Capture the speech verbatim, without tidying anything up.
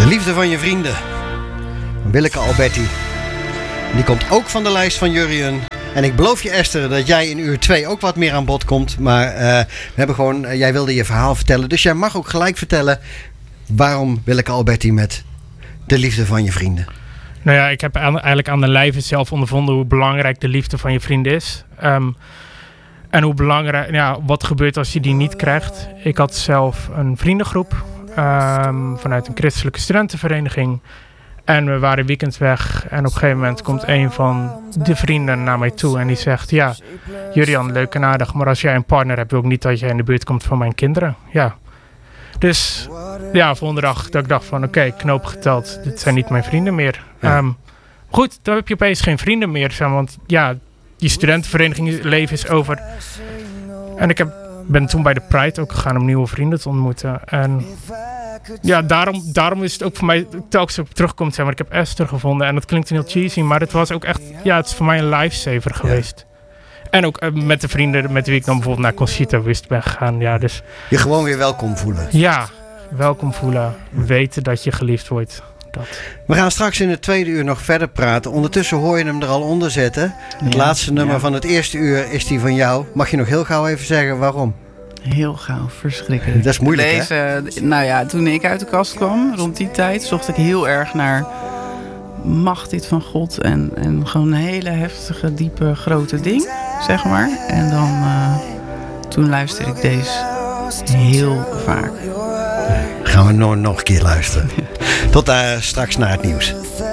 liefde van je vrienden. Willeke Alberti. Die komt ook van de lijst van Jurjen. En ik beloof je, Esther, dat jij in uur twee ook wat meer aan bod komt. Maar uh, we hebben gewoon, uh, jij wilde je verhaal vertellen. Dus jij mag ook gelijk vertellen waarom Willeke Alberti met de liefde van je vrienden. Nou ja, ik heb aan, eigenlijk aan de lijve zelf ondervonden hoe belangrijk de liefde van je vrienden is. Um, en hoe belangrijk, ja, wat gebeurt als je die niet krijgt. Ik had zelf een vriendengroep um, vanuit een christelijke studentenvereniging. En we waren weekends weg. En op een gegeven moment komt een van de vrienden naar mij toe. En die zegt, ja, Jurjan, leuk en aardig. Maar als jij een partner hebt, wil ik niet dat jij in de buurt komt van mijn kinderen. Ja. Dus ja, volgende dag dat ik dacht van, oké, okay, knoop geteld. Dit zijn niet mijn vrienden meer. Ja. Um, goed, dan heb je opeens geen vrienden meer. Want ja, die studentenvereniging is over. En ik heb, ben toen bij de Pride ook gegaan om nieuwe vrienden te ontmoeten. En ja, daarom, daarom is het ook voor mij telkens op terugkomt. Zeg maar, ik heb Esther gevonden en dat klinkt heel cheesy, maar het was ook echt, ja, het is voor mij een lifesaver geweest. Ja. En ook uh, met de vrienden met wie ik dan bijvoorbeeld naar Conchita wist ben gegaan. Ja, dus je gewoon weer welkom voelen. Ja, welkom voelen. Weten dat je geliefd wordt. Dat. We gaan straks in het tweede uur nog verder praten. Ondertussen hoor je hem er al onder zetten. Het ja, laatste nummer ja. van het eerste uur is die van jou. Mag je nog heel gauw even zeggen waarom? Heel gauw, verschrikkelijk. Dat is moeilijk, Deze, hè? Nou ja, toen ik uit de kast kwam, rond die tijd, zocht ik heel erg naar macht dit van God. En, en gewoon een hele heftige, diepe, grote ding, zeg maar. En dan, uh, toen luisterde ik deze heel vaak. Gaan we nog, nog een keer luisteren. Tot uh, straks naar het nieuws.